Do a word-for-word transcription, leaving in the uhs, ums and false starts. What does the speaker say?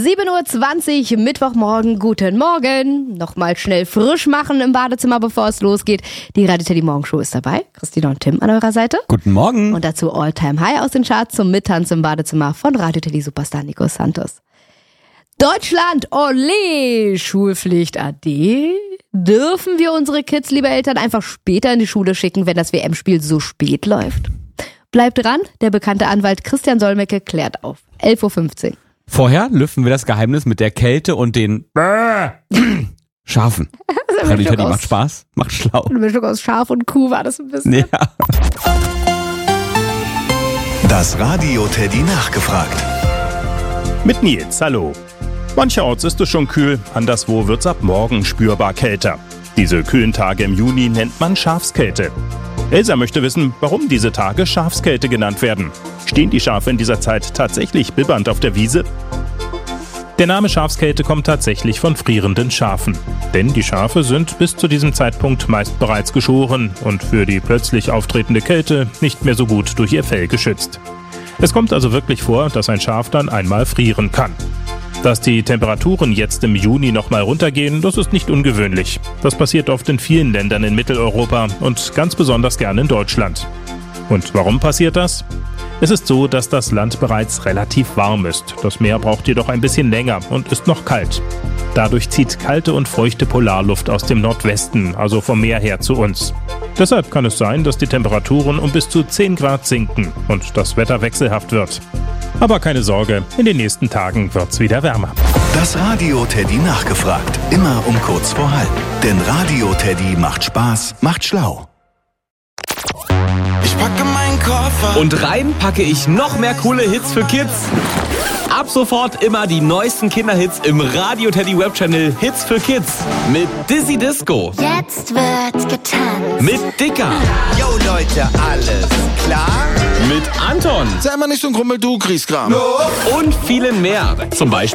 sieben Uhr zwanzig, Mittwochmorgen, guten Morgen. Nochmal schnell frisch machen im Badezimmer, bevor es losgeht. Die Radio Teddy Morgenshow ist dabei. Christina und Tim an eurer Seite. Guten Morgen. Und dazu All-Time High aus den Charts zum Mittanz im Badezimmer von Radio Teddy Superstar Nico Santos. Deutschland, ole, Schulpflicht ade. Dürfen wir unsere Kids, liebe Eltern, einfach später in die Schule schicken, wenn das W M-Spiel so spät läuft? Bleibt dran, der bekannte Anwalt Christian Solmecke klärt auf. elf Uhr fünfzehn. Vorher lüften wir das Geheimnis mit der Kälte und den Schafen. Radio Teddy macht Spaß, macht schlau. Eine Mischung aus Schaf und Kuh war das ein bisschen. Ja. Das Radio Teddy nachgefragt. Mit Nils, hallo. Mancherorts ist es schon kühl, anderswo wird's ab morgen spürbar kälter. Diese kühlen Tage im Juni nennt man Schafskälte. Elsa möchte wissen, warum diese Tage Schafskälte genannt werden. Stehen die Schafe in dieser Zeit tatsächlich bibbernd auf der Wiese? Der Name Schafskälte kommt tatsächlich von frierenden Schafen. Denn die Schafe sind bis zu diesem Zeitpunkt meist bereits geschoren und für die plötzlich auftretende Kälte nicht mehr so gut durch ihr Fell geschützt. Es kommt also wirklich vor, dass ein Schaf dann einmal frieren kann. Dass die Temperaturen jetzt im Juni nochmal runtergehen, das ist nicht ungewöhnlich. Das passiert oft in vielen Ländern in Mitteleuropa und ganz besonders gern in Deutschland. Und warum passiert das? Es ist so, dass das Land bereits relativ warm ist. Das Meer braucht jedoch ein bisschen länger und ist noch kalt. Dadurch zieht kalte und feuchte Polarluft aus dem Nordwesten, also vom Meer her zu uns. Deshalb kann es sein, dass die Temperaturen um bis zu zehn Grad sinken und das Wetter wechselhaft wird. Aber keine Sorge, in den nächsten Tagen wird's wieder wärmer. Das Radio Teddy nachgefragt. Immer um kurz vor halb. Denn Radio Teddy macht Spaß, macht schlau. Ich packe meinen Koffer. Und rein packe ich noch mehr coole Hits für Kids. Ab sofort immer die neuesten Kinderhits im Radio Teddy Webchannel Hits für Kids. Mit Dizzy Disco. Jetzt wird getanzt. Mit Dicker. Yo Leute, alles klar? Mit Anton. Sei mal nicht so ein Grummel, du Griesgram. Und vielen mehr. Zum Beispiel